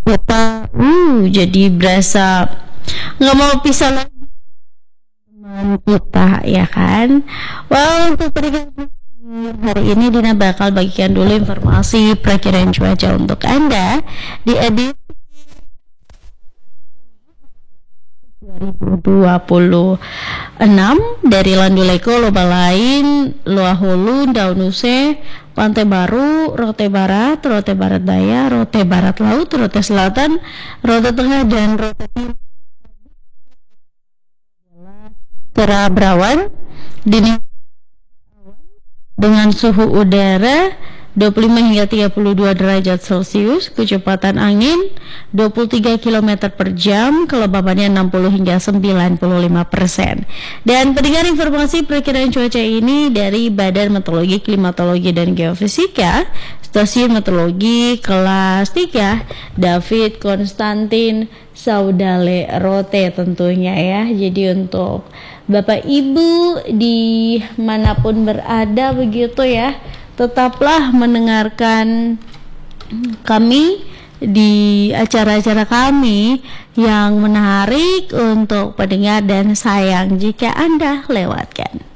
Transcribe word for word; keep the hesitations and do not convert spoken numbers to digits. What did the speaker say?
kita uh jadi berasa nggak mau pisah lagi teman kita ya kan. Well, untuk peringatan hari ini Dina bakal bagikan dulu informasi perakiraan cuaca untuk Anda di edisi dua ribu dua puluh enam dari Landuleko, Loba Lain, Loa Hulu, Daunuse, Pantai Baru, Rote Barat, Rote Barat Daya, Rote Barat Laut, Rote Selatan, Rote Tengah, dan Rote Timur. Cerah berawan, dini dengan suhu udara dua puluh lima hingga tiga puluh dua derajat Celcius, kecepatan angin dua puluh tiga kilometer per jam, kelembabannya enam puluh hingga sembilan puluh lima persen. Dan pendengar, informasi perakiraan cuaca ini dari Badan Meteorologi, Klimatologi, dan Geofisika, Stasiun Meteorologi kelas tiga, David Konstantin Saudale Rote tentunya ya. Jadi untuk Bapak Ibu dimanapun berada begitu ya, tetaplah mendengarkan kami di acara-acara kami yang menarik untuk pendengar, dan sayang jika Anda lewatkan.